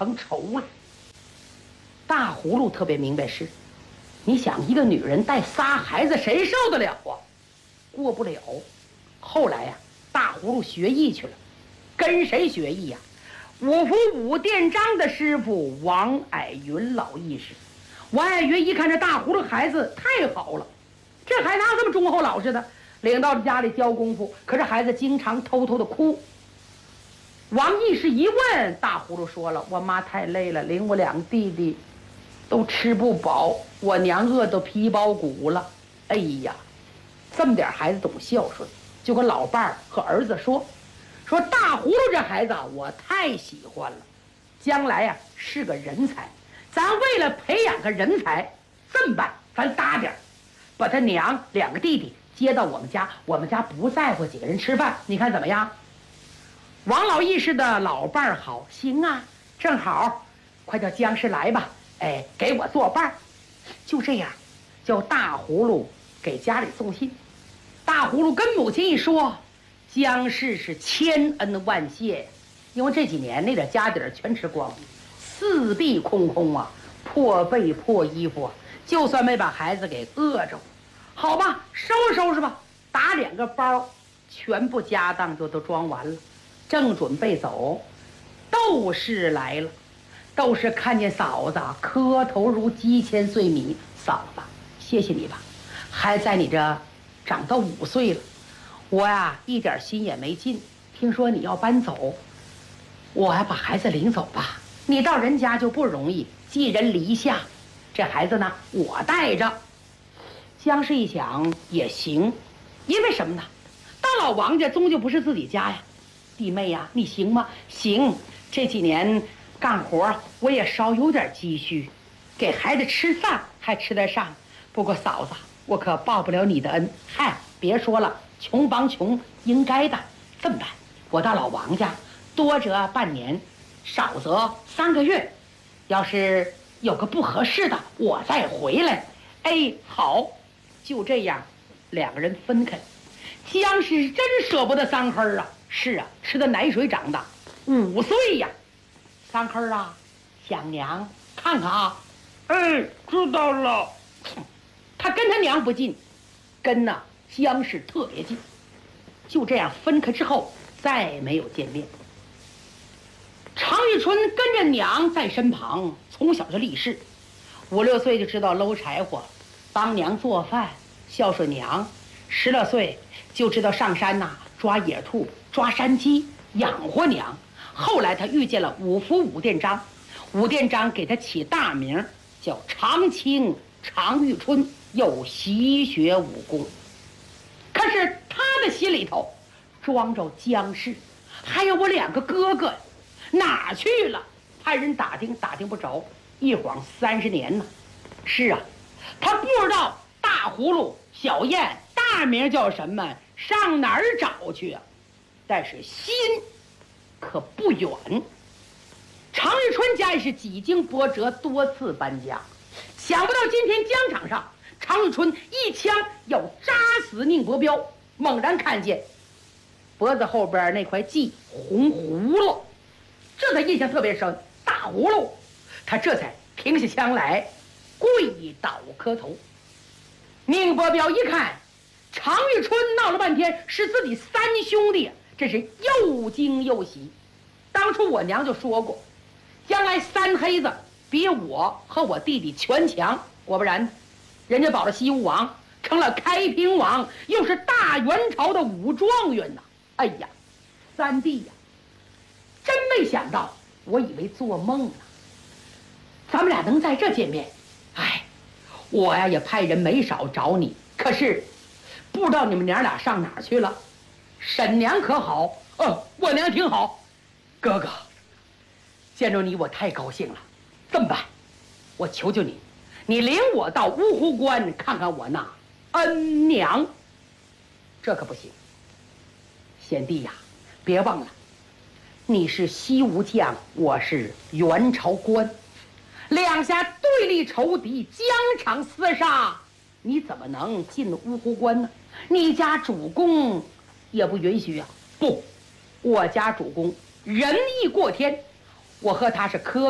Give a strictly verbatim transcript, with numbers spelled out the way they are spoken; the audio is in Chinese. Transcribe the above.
成仇了。大葫芦特别明白是，你想一个女人带仨孩子，谁受得了啊？过不了。后来呀、啊，大葫芦学艺去了，跟谁学艺呀、啊？五福武店章的师傅王矮云老义士。王矮云一看这大葫芦孩子太好了，这孩子哪这么忠厚老实的，领到家里教功夫，可是孩子经常偷偷的哭。王义士一问，大葫芦说了：“我妈太累了，领我两个弟弟都吃不饱，我娘饿得皮包骨了。”哎呀，这么点孩子懂孝顺，就跟老伴儿和儿子说：“说大葫芦这孩子啊，我太喜欢了，将来呀、啊、是个人才。咱为了培养个人才，这么办？咱搭点儿，把他娘两个弟弟接到我们家，我们家不在乎几个人吃饭，你看怎么样？”王老义士的老伴儿好，行啊，正好，快叫姜氏来吧，哎，给我作伴。就这样，叫大葫芦给家里送信。大葫芦跟母亲一说，姜氏是千恩万谢，因为这几年那点家底儿全吃光了，四壁空空啊，破被破衣服啊，就算没把孩子给饿着。好吧，收拾收拾吧，打两个包，全部家当就都装完了。正准备走，窦氏来了。窦氏看见嫂子磕头如鸡千岁米，嫂子，谢谢你吧，还在你这长到五岁了，我呀一点心也没进。听说你要搬走，我呀把孩子领走吧。你到人家就不容易，寄人篱下，这孩子呢我带着。姜氏一想也行，因为什么呢？到老王家终究不是自己家呀。弟妹呀、啊，你行吗？行，这几年干活我也少有点积蓄，给孩子吃饭还吃得上。不过嫂子，我可报不了你的恩。嗨，别说了，穷帮穷，应该的。这么办？我到老王家，多则半年，少则三个月。要是有个不合适的，我再回来。哎，好，就这样，两个人分开。姜氏真舍不得三黑啊。是啊，吃的奶水长大，五岁呀。三黑啊，想娘看看啊。 哎，知道了。 他跟他娘不近，跟呐姜氏特别近。就这样分开之后，再没有见面。常玉春跟着娘在身旁，从小就立誓，五六岁就知道搂柴火，帮娘做饭，孝顺娘。十来岁就知道上山呐、啊，抓野兔。抓山鸡养活娘。后来他遇见了五福武店章，武店章给他起大名叫常青常玉春，又习学武功。可是他的心里头装着姜氏，还有我两个哥哥，哪去了？派人打听打听不着，一晃三十年呢。是啊，他不知道大葫芦小燕大名叫什么，上哪儿找去啊？但是心可不远。常玉春家也是几经波折，多次搬家，想不到今天疆场上，常玉春一枪要扎死宁伯彪，猛然看见脖子后边那块记红葫芦，这他印象特别深。大葫芦，他这才停下枪来，跪倒磕头。宁伯彪一看常玉春闹了半天是自己三兄弟，这是又惊又喜。当初我娘就说过，将来三黑子比我和我弟弟全强。果不然，人家保了西吴王，成了开平王，又是大元朝的武状元呐！哎呀，三弟呀，真没想到，我以为做梦呢。咱们俩能在这见面，哎，我呀也派人没少找你，可是不知道你们娘俩上哪儿去了。婶娘可好？哦，我娘挺好。哥哥，见着你我太高兴了。这么办，我求求你，你领我到乌湖关看看我那恩娘。这可不行，贤弟呀，别忘了，你是西吴将，我是元朝官，两下对立仇敌，疆场厮杀，你怎么能进乌湖关呢？你家主公也不允许啊！不，我家主公仁义过天，我和他是磕